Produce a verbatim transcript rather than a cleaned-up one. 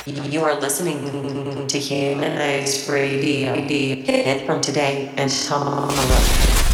You are listening to Humanized Radio, hit from today and tomorrow.